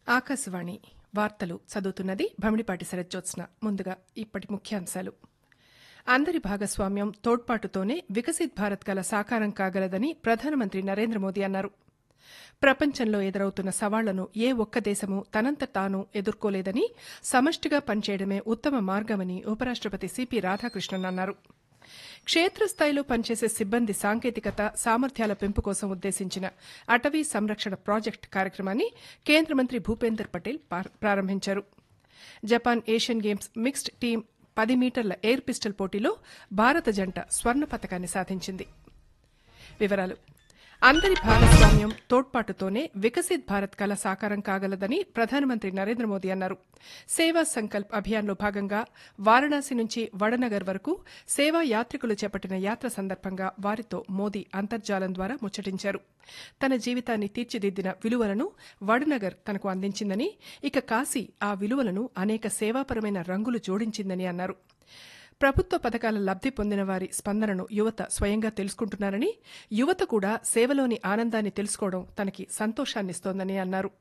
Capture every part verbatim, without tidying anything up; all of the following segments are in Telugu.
ఆకాశవాణి వార్తలు చదువుతున్నది భమిడిపాటి శరజ్జోత్స్న. ముందుగా ఇప్పటి ముఖ్యాంశాలు. అందరి భాగస్వామ్యం తోడ్పాటుతోనే వికసిత్ భారత్ కల సాకారం కాగలదని ప్రధానమంత్రి నరేంద్ర మోదీ అన్నారు. ప్రపంచంలో ఎదురవుతున్న సవాళ్లను ఏ ఒక్క దేశమూ తనంత తాను ఎదుర్కోలేదని, సమష్టిగా పనిచేయడమే ఉత్తమ మార్గమని ఉపరాష్టపతి సిపి రాధాకృష్ణన్ అన్నారు. క్షేత్రస్థాయిలో పనిచేసే సిబ్బంది సాంకేతికత, సామర్థ్యాల పెంపు కోసం ఉద్దేశించిన అటవీ సంరక్షణ ప్రాజెక్టు కార్యక్రమాన్ని కేంద్ర మంత్రి భూపేందర్ పటేల్ ప్రారంభించారు. Japan Asian games mixed team పది మీటర్ల ఎయిర్ పిస్టల్ పోటీలో భారత జంట స్వర్ణ పతకాన్ని సాధించింది. వివరాలు. అందరి భాగస్వామ్యం తోడ్పాటుతోనే వికసిత్ భారత్ కల సాకారం కాగలదని ప్రధానమంత్రి నరేంద్ర మోదీ అన్నారు. సేవా సంకల్ప్ అభియాన్లో భాగంగా వారణాసి నుంచి వడనగర్ వరకు సేవా యాత్రికులు చేపట్టిన యాత్ర సందర్భంగా వారితో మోదీ అంతర్జాలం ద్వారా ముచ్చటించారు. తన జీవితాన్ని తీర్చిదిద్దిన విలువలను వడనగర్ తనకు అందించిందని, ఇక కాశీ ఆ విలువలను అనేక సేవాపరమైన రంగులు జోడించిందని అన్నారు. ప్రభుత్వ పథకాల లబ్ది పొందిన వారి స్పందనను యువత స్వయంగా తెలుసుకుంటున్నారని, యువత కూడా సేవలోని ఆనందాన్ని తెలుసుకోవడం తనకి సంతోషాన్నిస్తోందని అన్నారు.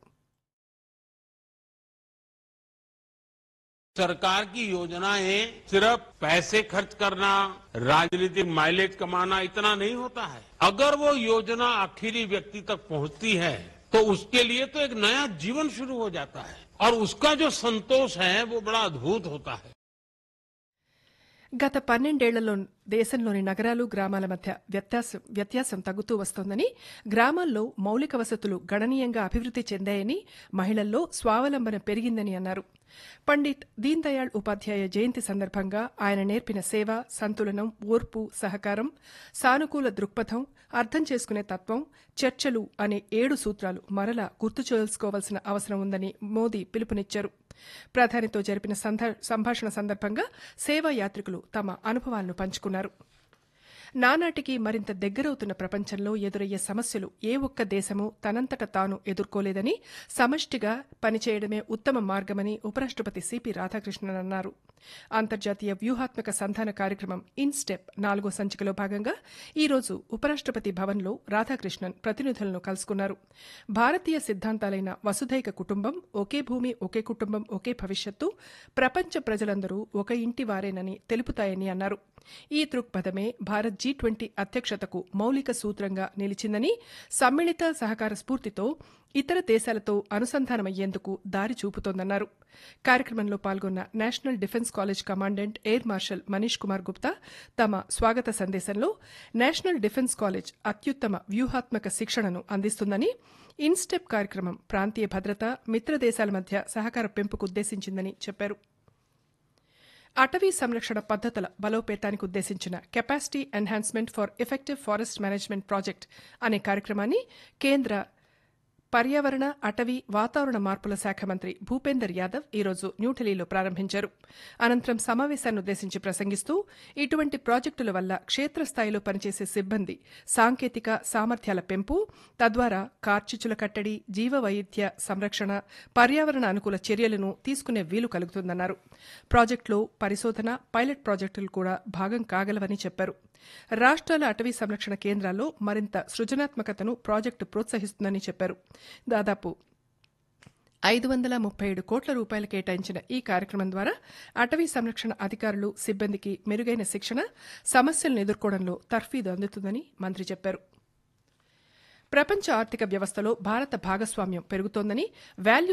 सरकार की योजनाएं सिर्फ पैसे खर्च करना, राजनीतिक माइलेज कमाना इतना नहीं होता है. अगर वो योजना आखिरी व्यक्ति तक पहुंचती है तो उसके लिए तो एक नया जीवन शुरू हो जाता है और उसका जो संतोष है वो बड़ा अद्भुत होता है. గత పన్నెండేళ్లలో దేశంలోని నగరాలు, గ్రామాల మధ్య వ్యత్యాసం వ్యత్యాసం తగ్గుతూ వస్తోందని, గ్రామాల్లో మౌలిక వసతులు గణనీయంగా అభివృద్ది చెందాయని, మహిళల్లో స్వావలంబన పెరిగిందని అన్నారు. పండిట్ దీన్ దయాళ్ ఉపాధ్యాయ జయంతి సందర్భంగా ఆయన నేర్పిన సేవ, సంతులనం, ఓర్పు, సహకారం, సానుకూల దృక్పథం, అర్థం చేసుకునే తత్వం, చర్చలు అనే ఏడు సూత్రాలు మరలా గుర్తు చేసుకోవాల్సిన అవసరం ఉందని మోదీ పిలుపునిచ్చారు. ప్రధానితో జరిపిన సంభాషణ సందర్భంగా సేవా యాత్రికులు తమ అనుభవాలను పంచుకున్నారు. నానాటికి మరింత దగ్గరవుతున్న ప్రపంచంలో ఎదురయ్యే సమస్యలు ఏ ఒక్క దేశమూ తనంతట తాను ఎదుర్కోలేదని, సమష్టిగా పనిచేయడమే ఉత్తమ మార్గమని ఉపరాష్టపతి సిపి రాధాకృష్ణన్ అన్నారు. అంతర్జాతీయ వ్యూహాత్మక సంధాన కార్యక్రమం ఇన్స్టెప్ నాలుగో సంచికలో భాగంగా ఈ రోజు ఉపరాష్టపతి భవన్లో రాధాకృష్ణన్ ప్రతినిధులను కలుసుకున్నారు. భారతీయ సిద్ధాంతాలైన వసుధైక కుటుంబం, ఒకే భూమి, ఒకే కుటుంబం, ఒకే భవిష్యత్తు, ప్రపంచ ప్రజలందరూ ఒక ఇంటి వారేనని తెలుపుతాయని అన్నారు. ఈ దృక్పథమే భారత్ జీ ట్వంటీ అధ్యక్షతకు మౌలిక సూత్రంగా నిలిచిందని, సమ్మిళిత సహకార స్ఫూర్తితో ఇతర దేశాలతో అనుసంధానమయ్యేందుకు దారి చూపుతోందన్నారు. కార్యక్రమంలో పాల్గొన్న national defence college commandant air marshal Manish Kumar Gupta తమ స్వాగత సందేశంలో నేషనల్ డిఫెన్స్ కాలేజ్ అత్యుత్తమ వ్యూహాత్మక శిక్షణను అందిస్తుందని, ఇన్స్టెప్ కార్యక్రమం ప్రాంతీయ భద్రత, మిత్ర దేశాల మధ్య సహకార పెంపుకు ఉద్దేశించిందని చెప్పారు. అటవీ సంరక్షణ పద్దతుల బలోపేతానికి ఉద్దేశించిన capacity enhancement for effective forest management project అనే కార్యక్రమాన్ని కేంద్ర పర్యావరణ, అటవీ, వాతావరణ మార్పుల శాఖ మంత్రి భూపేందర్ యాదవ్ ఈరోజు న్యూఢిల్లీలో ప్రారంభించారు. అనంతరం సమావేశాన్ని ఉద్దేశించి ప్రసంగిస్తూ, ఇటువంటి ప్రాజెక్టుల వల్ల క్షేత్రస్థాయిలో పనిచేసే సిబ్బంది సాంకేతిక సామర్థ్యాల పెంపు, తద్వారా కార్చిచ్చుల కట్టడి, జీవ వైవిధ్య సంరక్షణ, పర్యావరణ అనుకూల చర్యలను తీసుకునే వీలు కలుగుతుందన్నారు. ప్రాజెక్టులో పరిశోధన, పైలట్ ప్రాజెక్టులు కూడా భాగం కాగలవని చెప్పారు. రాష్ట్రాల అటవీ సంరక్షణ కేంద్రాల్లో మరింత సృజనాత్మకతను ప్రాజెక్టు ప్రోత్సహిస్తుందని చెప్పారు. దాదాపు ఐదు వందల ముప్పై ఏడు కోట్ల రూపాయలు కేటాయించిన ఈ కార్యక్రమం ద్వారా అటవీ సంరక్షణ అధికారులు, సిబ్బందికి మెరుగైన శిక్షణ, సమస్యలను ఎదుర్కోవడంలో తర్ఫీదు అందుతుందని మంత్రి చెప్పారు. ప్రపంచ ఆర్థిక వ్యవస్థలో భారత భాగస్వామ్యం పెరుగుతోందని, వాల్యూ